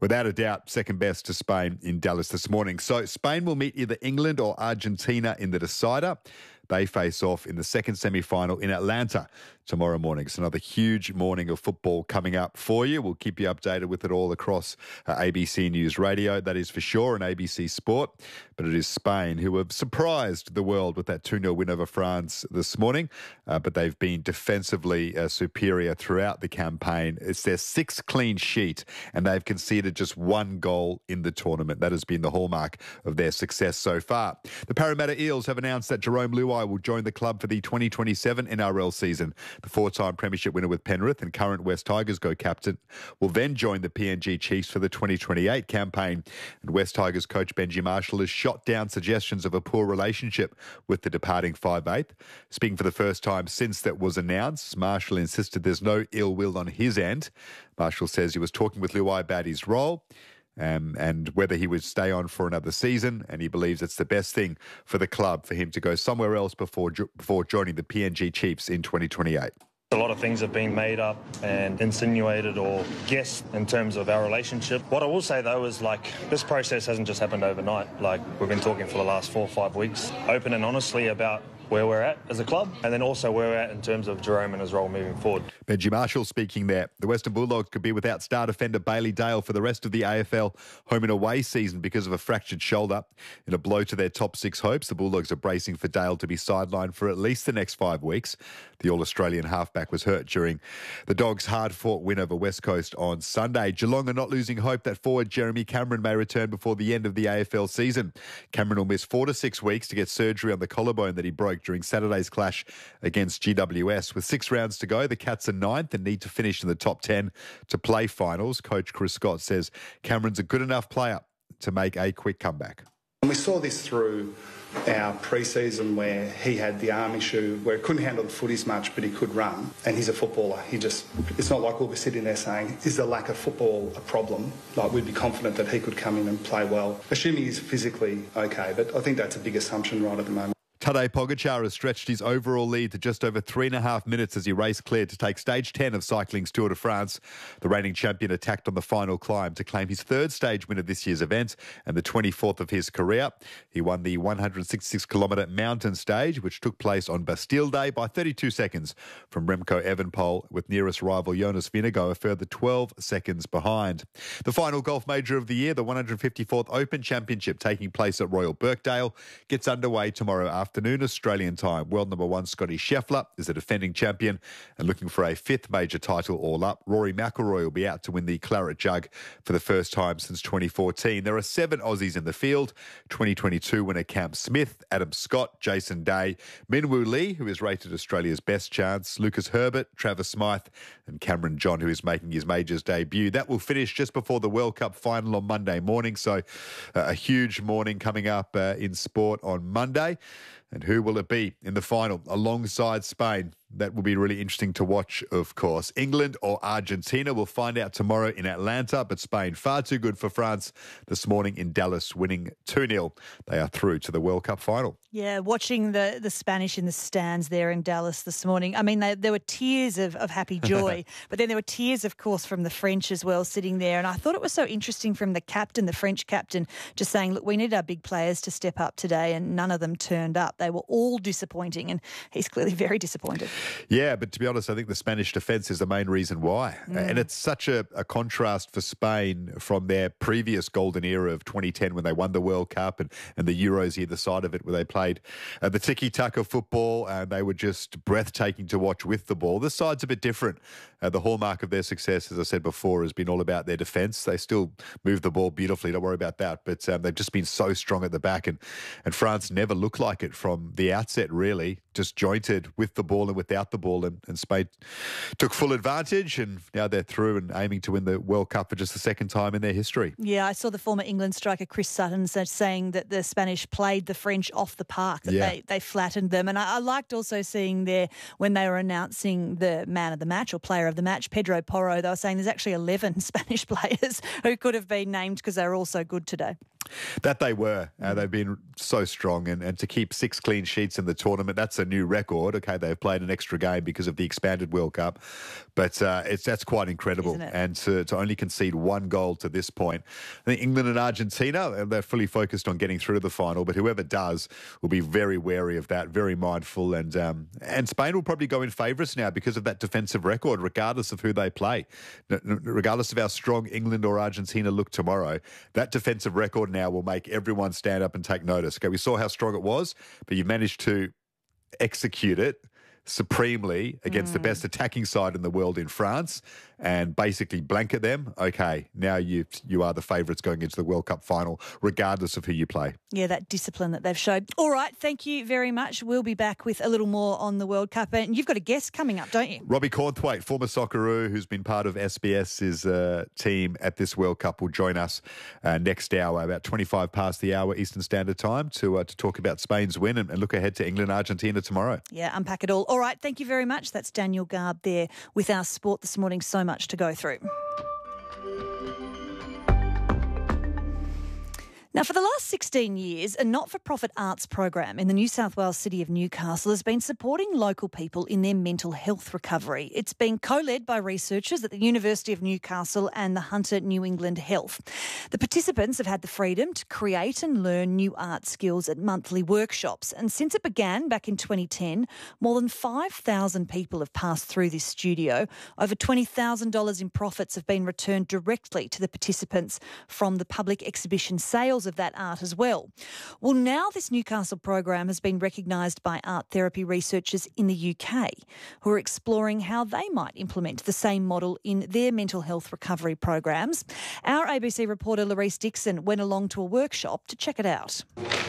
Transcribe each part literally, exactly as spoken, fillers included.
without a doubt, second best to Spain in Dallas this morning. So Spain will meet either England or Argentina in the decider. They face off in the second semi-final in Atlanta tomorrow morning. It's another huge morning of football coming up for you. We'll keep you updated with it all across uh, A B C News Radio, that is for sure, and A B C Sport. But it is Spain who have surprised the world with that two nil win over France this morning. Uh, but they've been defensively uh, superior throughout the campaign. It's their sixth clean sheet, and they've conceded just one goal in the tournament. That has been the hallmark of their success so far. The Parramatta Eels have announced that Jerome Luai will join the club for the twenty twenty-seven N R L season. The four-time premiership winner with Penrith and current West Tigers go captain will then join the P N G Chiefs for the twenty twenty-eight campaign. And West Tigers coach Benji Marshall has shot down suggestions of a poor relationship with the departing five eighth. Speaking for the first time since that was announced, Marshall insisted there's no ill will on his end. Marshall says he was talking with Luai about his role Um, and whether he would stay on for another season, and he believes it's the best thing for the club for him to go somewhere else before before joining the P N G Chiefs in twenty twenty-eight. A lot of things have been made up and insinuated or guessed in terms of our relationship. What I will say, though, is like this process hasn't just happened overnight. Like we've been talking for the last four or five weeks, open and honestly about where we're at as a club, and then also where we're at in terms of Jerome and his role moving forward. Benji Marshall speaking there. The Western Bulldogs could be without star defender Bailey Dale for the rest of the A F L home and away season because of a fractured shoulder. In a blow to their top six hopes, the Bulldogs are bracing for Dale to be sidelined for at least the next five weeks. The All-Australian halfback was hurt during the Dogs' hard-fought win over West Coast on Sunday. Geelong are not losing hope that forward Jeremy Cameron may return before the end of the A F L season. Cameron will miss four to six weeks to get surgery on the collarbone that he broke during Saturday's clash against G W S. With six rounds to go, the Cats are ninth and need to finish in the top ten to play finals. Coach Chris Scott says Cameron's a good enough player to make a quick comeback. And we saw this through our pre-season where he had the arm issue where he couldn't handle the footies much, but he could run. And he's a footballer. He just, it's not like we'll be sitting there saying, is the lack of football a problem? Like, we'd be confident that he could come in and play well, assuming he's physically okay. But I think that's a big assumption right at the moment. Tadej Pogacar has stretched his overall lead to just over three and a half minutes as he raced clear to take stage ten of cycling's Tour de France. The reigning champion attacked on the final climb to claim his third stage win of this year's event and the twenty-fourth of his career. He won the one hundred sixty-six kilometre mountain stage, which took place on Bastille Day, by thirty-two seconds from Remco Evenepoel, with nearest rival Jonas Vingegaard a further twelve seconds behind. The final golf major of the year, the one hundred fifty-fourth Open Championship, taking place at Royal Birkdale, gets underway tomorrow afternoon. Afternoon Australian time. World number one Scotty Scheffler is the defending champion and looking for a fifth major title all up. Rory McIlroy will be out to win the Claret Jug for the first time since twenty fourteen. There are seven Aussies in the field. twenty twenty-two winner Cam Smith, Adam Scott, Jason Day, Minwoo Lee, who is rated Australia's best chance, Lucas Herbert, Travis Smythe and Cameron John, who is making his majors debut. That will finish just before the World Cup final on Monday morning. So uh, a huge morning coming up uh, in sport on Monday. And who will it be in the final alongside Spain? That will be really interesting to watch, of course. England or Argentina, we'll find out tomorrow in Atlanta, but Spain far too good for France this morning in Dallas, winning two nil. They are through to the World Cup final. Yeah, watching the, the Spanish in the stands there in Dallas this morning. I mean, they, there were tears of, of happy joy, but then there were tears, of course, from the French as well sitting there. And I thought it was so interesting from the captain, the French captain, just saying, look, we need our big players to step up today, and none of them turned up. They were all disappointing, and he's clearly very disappointed. Yeah, but to be honest, I think the Spanish defence is the main reason why. Mm. And it's such a, a contrast for Spain from their previous golden era of twenty ten when they won the World Cup and, and the Euros either side of it, where they played uh, the tiki-taka football and they were just breathtaking to watch with the ball. This side's a bit different. Uh, the hallmark of their success, as I said before, has been all about their defence. They still move the ball beautifully, don't worry about that. But um, they've just been so strong at the back, and, and France never looked like it from the outset, really. Disjointed with the ball and without the ball, and, and Spain took full advantage, and now they're through and aiming to win the World Cup for just the second time in their history. Yeah, I saw the former England striker Chris Sutton saying that the Spanish played the French off the park, that yeah. they, they flattened them. And I, I liked also seeing there when they were announcing the man of the match or player of the match, Pedro Porro, they were saying there's actually eleven Spanish players who could have been named because they were all so good today. That they were. Uh, they've been so strong. And, and to keep six clean sheets in the tournament, that's a new record. Okay, they've played an extra game because of the expanded World Cup. But uh, it's that's quite incredible. And to, to only concede one goal to this point. I think England and Argentina, they're fully focused on getting through to the final. But whoever does will be very wary of that, very mindful. And, um, and Spain will probably go in favourites now because of that defensive record, regardless of who they play. Regardless of how strong England or Argentina look tomorrow, that defensive record now will make everyone stand up and take notice. Okay, we saw how strong it was, but you've managed to execute it supremely against mm. the best attacking side in the world in France and basically blanket them. Okay, now you you are the favourites going into the World Cup final, regardless of who you play. Yeah, that discipline that they've showed. All right, thank you very much. We'll be back with a little more on the World Cup. And you've got a guest coming up, don't you? Robbie Cornthwaite, former Socceroo, who's been part of SBS's uh, team at this World Cup, will join us uh, next hour, about twenty-five past the hour Eastern Standard Time, to uh, to talk about Spain's win and, and look ahead to England-Argentina tomorrow. Yeah, unpack it all. All right, thank you very much. That's Daniel Garb there with our sport this morning. So much to go through. Now, for the last sixteen years, a not-for-profit arts program in the New South Wales city of Newcastle has been supporting local people in their mental health recovery. It's been co-led by researchers at the University of Newcastle and the Hunter New England Health. The participants have had the freedom to create and learn new art skills at monthly workshops. And since it began back in twenty ten, more than five thousand people have passed through this studio. Over twenty thousand dollars in profits have been returned directly to the participants from the public exhibition sales of that art as well. Well, now this Newcastle program has been recognised by art therapy researchers in the U K, who are exploring how they might implement the same model in their mental health recovery programs. Our A B C reporter Larisse Dixon went along to a workshop to check it out.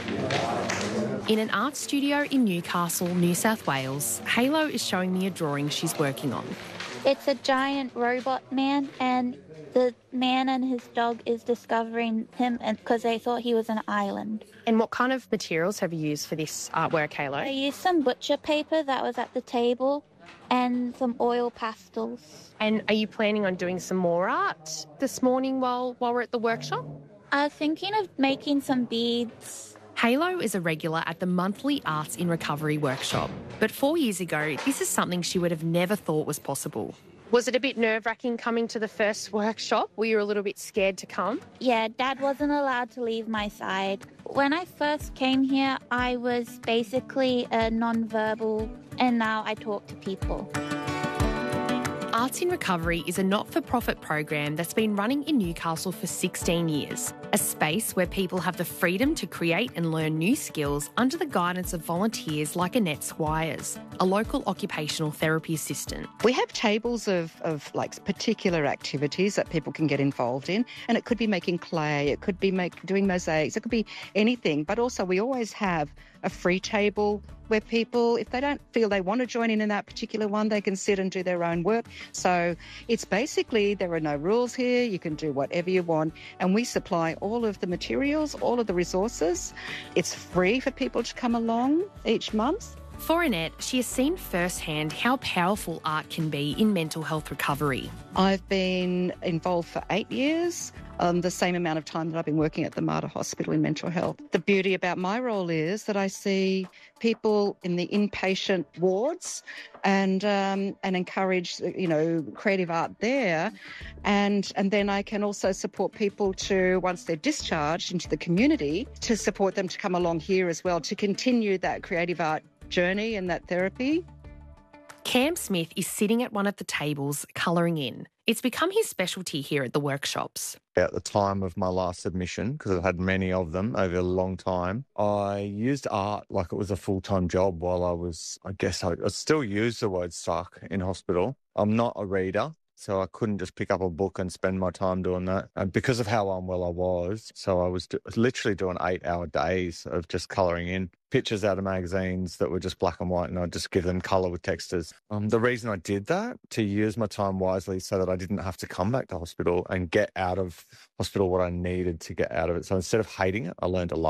In an art studio in Newcastle, New South Wales, Halo is showing me a drawing she's working on. It's a giant robot man, and the man and his dog is discovering him because they thought he was an island. And what kind of materials have you used for this artwork, Halo? I used some butcher paper that was at the table and some oil pastels. And are you planning on doing some more art this morning while, while we're at the workshop? I was thinking of making some beads. Halo is a regular at the monthly Arts in Recovery workshop. But four years ago, this is something she would have never thought was possible. Was it a bit nerve-wracking coming to the first workshop? Were you a little bit scared to come? Yeah, Dad wasn't allowed to leave my side. When I first came here, I was basically a non-verbal, and now I talk to people. Arts in Recovery is a not-for-profit program that's been running in Newcastle for sixteen years, a space where people have the freedom to create and learn new skills under the guidance of volunteers like Annette Squires, a local occupational therapy assistant. We have tables of, of like particular activities that people can get involved in, and it could be making clay, it could be make, doing mosaics, it could be anything, but also we always have a free table where people, if they don't feel they want to join in in that particular one, they can sit and do their own work. So it's basically, there are no rules here. You can do whatever you want. And we supply all of the materials, all of the resources. It's free for people to come along each month. For Annette, she has seen firsthand how powerful art can be in mental health recovery. I've been involved for eight years, um, the same amount of time that I've been working at the Mater Hospital in mental health. The beauty about my role is that I see people in the inpatient wards and um, and encourage, you know, creative art there. And, and then I can also support people to, once they're discharged into the community, to support them to come along here as well, to continue that creative art journey and that therapy. Cam Smith is sitting at one of the tables colouring in. It's become his specialty here at the workshops. At the time of my last submission, because I've had many of them over a long time, I used art like it was a full-time job while I was, I guess I, I still use the word stuck in hospital. I'm not a reader, so I couldn't just pick up a book and spend my time doing that. And because of how unwell I was, so I was do- literally doing eight-hour days of just colouring in pictures out of magazines that were just black and white, and I'd just give them colour with textures. Um, the reason I did that, to use my time wisely so that I didn't have to come back to hospital and get out of hospital what I needed to get out of it. So instead of hating it, I learned to love it.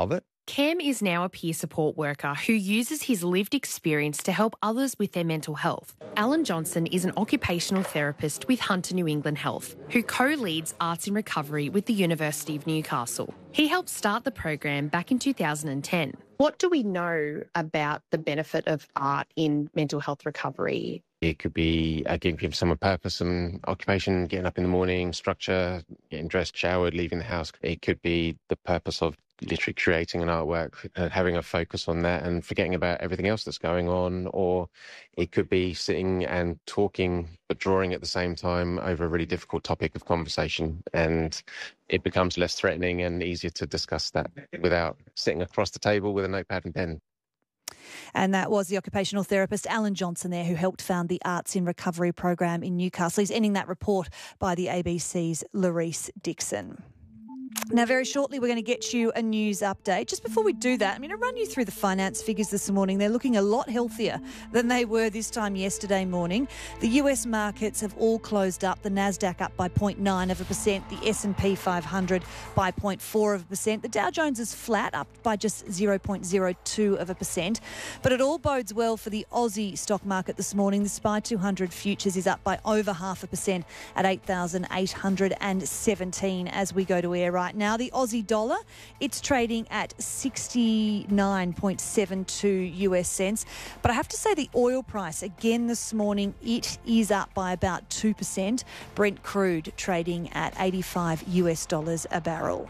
Cam is now a peer support worker who uses his lived experience to help others with their mental health. Alan Johnson is an occupational therapist with Hunter New England Health, who co-leads Arts in Recovery with the University of Newcastle. He helped start the program back in two thousand ten. What do we know about the benefit of art in mental health recovery? It could be uh, giving people some purpose and occupation, getting up in the morning, structure, getting dressed, showered, leaving the house. It could be the purpose of literally creating an artwork, uh, having a focus on that and forgetting about everything else that's going on. Or it could be sitting and talking, but drawing at the same time over a really difficult topic of conversation. And it becomes less threatening and easier to discuss that without sitting across the table with a notepad and pen. And that was the occupational therapist Alan Johnson there, who helped found the Arts in Recovery program in Newcastle. He's ending that report by the A B C's Larice Dixon. Now, very shortly, we're going to get you a news update. Just before we do that, I'm going to run you through the finance figures this morning. They're looking a lot healthier than they were this time yesterday morning. The U S markets have all closed up. The Nasdaq up by zero point nine of a percent. The S and P five hundred by zero point four of a percent. The Dow Jones is flat, up by just zero point zero two of a percent. But it all bodes well for the Aussie stock market this morning. The S P Y two hundred futures is up by over half a percent at eight thousand eight hundred seventeen as we go to air right now. The Aussie dollar, it's trading at sixty-nine point seven two U S cents. But I have to say the oil price, again this morning, it is up by about two percent. Brent crude trading at eighty-five U S dollars a barrel.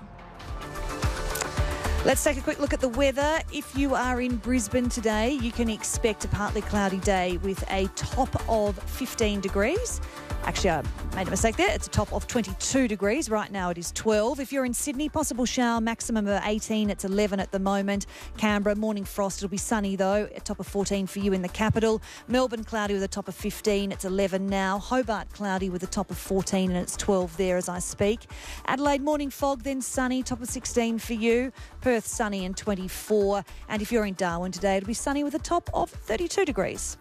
Let's take a quick look at the weather. If you are in Brisbane today, you can expect a partly cloudy day with a top of fifteen degrees. Actually, I made a mistake there. It's a top of twenty-two degrees. Right now it is twelve. If you're in Sydney, possible shower, maximum of eighteen. It's eleven at the moment. Canberra, morning frost. It'll be sunny though. A top of fourteen for you in the capital. Melbourne, cloudy with a top of fifteen. It's eleven now. Hobart, cloudy with a top of fourteen, and it's twelve there as I speak. Adelaide, morning fog, then sunny, top of sixteen for you. Perth, sunny and twenty-four. And if you're in Darwin today, it'll be sunny with a top of thirty-two degrees.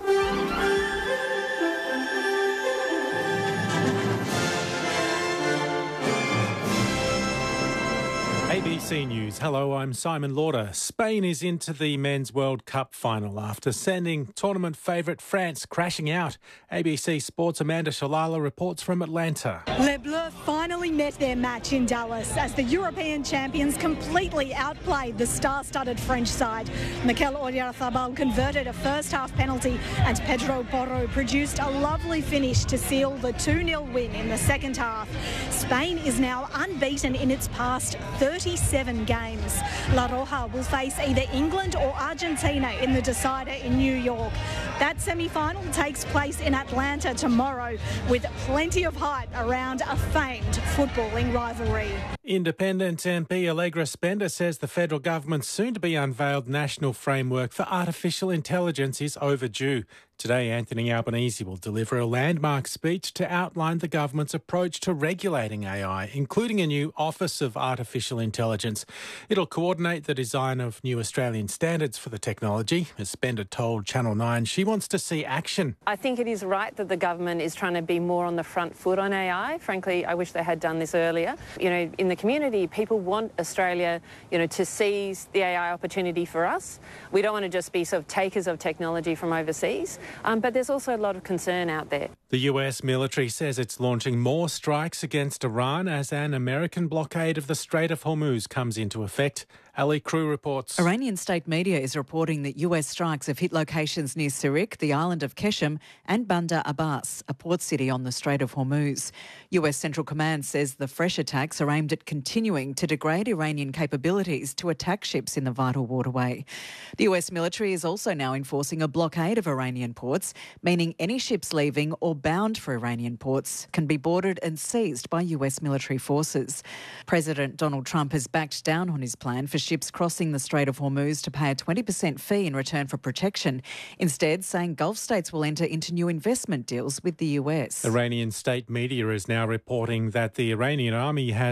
A B C News. Hello, I'm Simon Lauder. Spain is into the Men's World Cup final after sending tournament favourite France crashing out. A B C Sports' Amanda Shalala reports from Atlanta. Les Bleus finally met their match in Dallas as the European champions completely outplayed the star-studded French side. Mikel Oyarzabal converted a first-half penalty and Pedro Porro produced a lovely finish to seal the two nil win in the second half. Spain is now unbeaten in its past thirty-seven games. La Roja will face either England or Argentina in the decider in New York. That semi-final takes place in Atlanta tomorrow with plenty of hype around a famed footballing rivalry. Independent M P Allegra Spender says the federal government's soon-to-be unveiled national framework for artificial intelligence is overdue. Today, Anthony Albanese will deliver a landmark speech to outline the government's approach to regulating A I, including a new Office of Artificial Intelligence. It'll coordinate the design of new Australian standards for the technology. As Spender told Channel nine, she wants to see action. I think it is right that the government is trying to be more on the front foot on A I. Frankly, I wish they had done this earlier. You know, in the community, people want Australia, you know, to seize the A I opportunity for us. We don't want to just be sort of takers of technology from overseas. Um, but there's also a lot of concern out there. The U S military says it's launching more strikes against Iran as an American blockade of the Strait of Hormuz comes into effect. Ali Crew reports. Iranian state media is reporting that U S strikes have hit locations near Sirik, the island of Keshem, and Bandar Abbas, a port city on the Strait of Hormuz. U S Central Command says the fresh attacks are aimed at continuing to degrade Iranian capabilities to attack ships in the vital waterway. The U S military is also now enforcing a blockade of Iranian ports, meaning any ships leaving or bound for Iranian ports can be boarded and seized by U S military forces. President Donald Trump has backed down on his plan for ships crossing the Strait of Hormuz to pay a twenty percent fee in return for protection, instead saying Gulf states will enter into new investment deals with the U S. Iranian state media is now reporting that the Iranian army has launched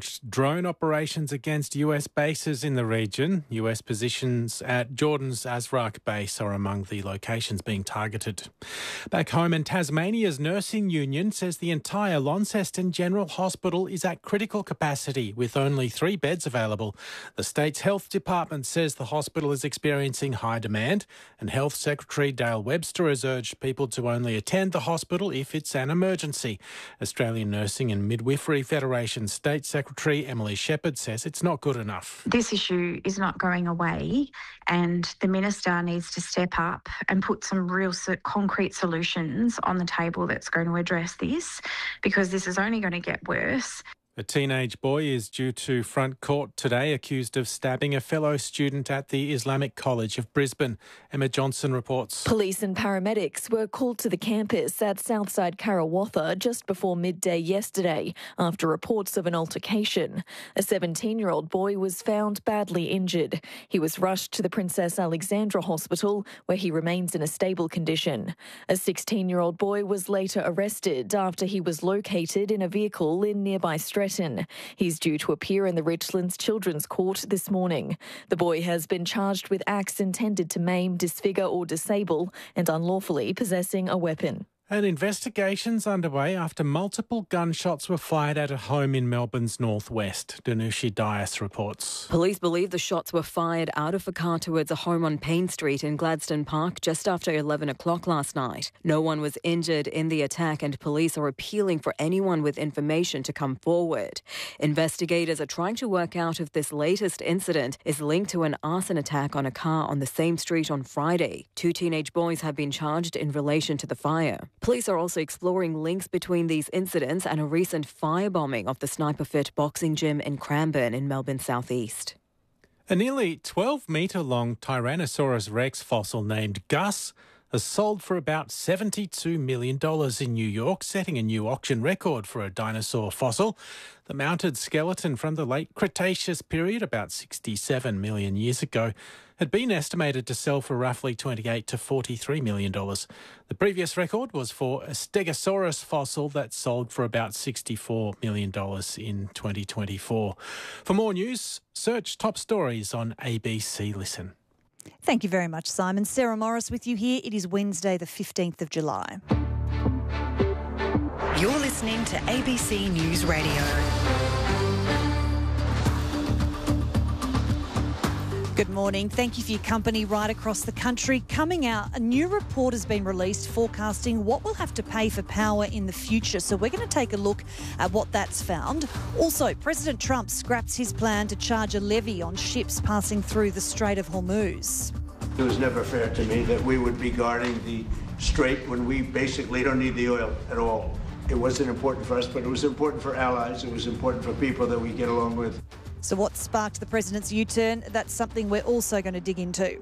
launched drone operations against U S bases in the region. U S positions at Jordan's Azraq base are among the locations being targeted. Back home in Tasmania's nursing union says the entire Launceston General Hospital is at critical capacity with only three beds available. The state's health department says the hospital is experiencing high demand, and Health Secretary Dale Webster has urged people to only attend the hospital if it's an emergency. Australian Nursing and Midwifery Federation State Secretary Emily Shepherd says it's not good enough. This issue is not going away, and the Minister needs to step up and put some real concrete solutions on the table that's going to address this, because this is only going to get worse. A teenage boy is due to front court today, accused of stabbing a fellow student at the Islamic College of Brisbane. Emma Johnson reports. Police and paramedics were called to the campus at Southside Karawatha just before midday yesterday after reports of an altercation. A seventeen-year-old boy was found badly injured. He was rushed to the Princess Alexandra Hospital, where he remains in a stable condition. A sixteen-year-old boy was later arrested after he was located in a vehicle in nearby Stretton. He's due to appear in the Richlands Children's Court this morning. The boy has been charged with acts intended to maim, disfigure or disable and unlawfully possessing a weapon. And investigations underway after multiple gunshots were fired at a home in Melbourne's northwest. Danushi Dias reports. Police believe the shots were fired out of a car towards a home on Payne Street in Gladstone Park just after eleven o'clock last night. No one was injured in the attack, and police are appealing for anyone with information to come forward. Investigators are trying to work out if this latest incident is linked to an arson attack on a car on the same street on Friday. Two teenage boys have been charged in relation to the fire. Police are also exploring links between these incidents and a recent firebombing of the Sniper Fit boxing gym in Cranbourne in Melbourne's southeast. A nearly twelve metre long Tyrannosaurus rex fossil named Gus has sold for about seventy-two million dollars in New York, setting a new auction record for a dinosaur fossil. The mounted skeleton from the late Cretaceous period, about sixty-seven million years ago, had been estimated to sell for roughly twenty-eight to forty-three million dollars. The previous record was for a Stegosaurus fossil that sold for about sixty-four million dollars in twenty twenty-four. For more news, search Top Stories on A B C Listen. Thank you very much, Simon. Sarah Morris with you here. It is Wednesday, the fifteenth of July. You're listening to A B C News Radio. Good morning. Thank you for your company right across the country. Coming out, a new report has been released forecasting what we'll have to pay for power in the future. So we're going to take a look at what that's found. Also, President Trump scraps his plan to charge a levy on ships passing through the Strait of Hormuz. It was never fair to me that we would be guarding the strait when we basically don't need the oil at all. It wasn't important for us, but it was important for allies. It was important for people that we get along with. So what sparked the president's U-turn? That's something we're also going to dig into.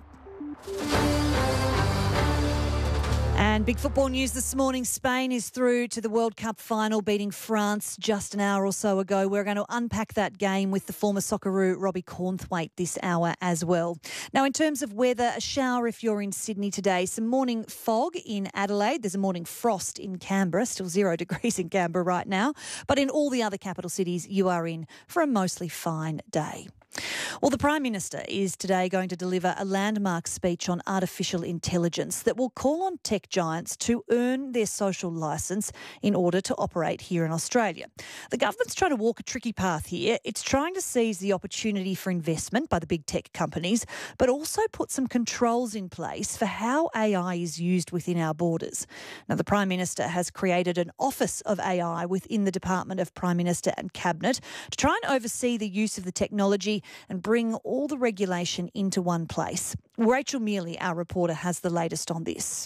And big football news this morning. Spain is through to the World Cup final, beating France just an hour or so ago. We're going to unpack that game with the former Socceroo Robbie Cornthwaite this hour as well. Now, in terms of weather, a shower if you're in Sydney today. Some morning fog in Adelaide. There's a morning frost in Canberra. Still zero degrees in Canberra right now. But in all the other capital cities, you are in for a mostly fine day. Well, the Prime Minister is today going to deliver a landmark speech on artificial intelligence that will call on tech giants to earn their social licence in order to operate here in Australia. The government's trying to walk a tricky path here. It's trying to seize the opportunity for investment by the big tech companies, but also put some controls in place for how A I is used within our borders. Now, the Prime Minister has created an Office of A I within the Department of Prime Minister and Cabinet to try and oversee the use of the technology and bring all the regulation into one place. Rachel Mealy, our reporter, has the latest on this.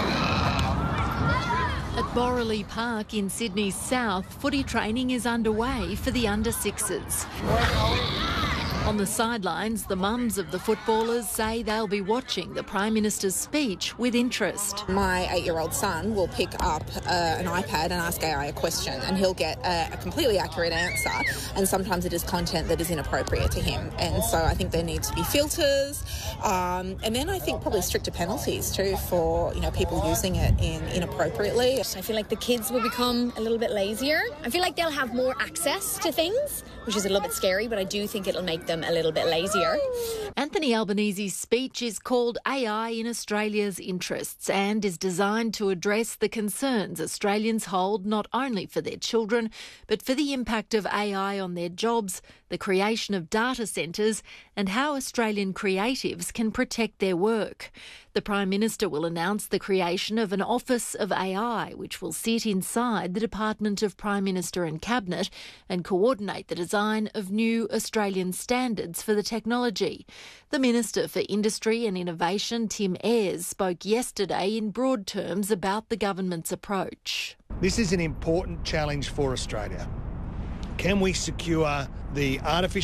At Borroley Park in Sydney's south, footy training is underway for the under sixes. On the sidelines, the mums of the footballers say they'll be watching the Prime Minister's speech with interest. My eight-year-old son will pick up uh, an iPad and ask A I a question, and he'll get a, a completely accurate answer, and sometimes it is content that is inappropriate to him. And so I think there need to be filters, um, and then I think probably stricter penalties too for, you know, people using it in inappropriately. I feel like the kids will become a little bit lazier. I feel like they'll have more access to things, which is a little bit scary, but I do think it'll make them a little bit lazier. Anthony Albanese's speech is called A I in Australia's Interests and is designed to address the concerns Australians hold not only for their children, but for the impact of A I on their jobs, the creation of data centres, and how Australian creatives can protect their work. The Prime Minister will announce the creation of an Office of A I, which will sit inside the Department of Prime Minister and Cabinet and coordinate the design of new Australian standards for the technology. The Minister for Industry and Innovation, Tim Ayres, spoke yesterday in broad terms about the government's approach. This is an important challenge for Australia. Can we secure the artificial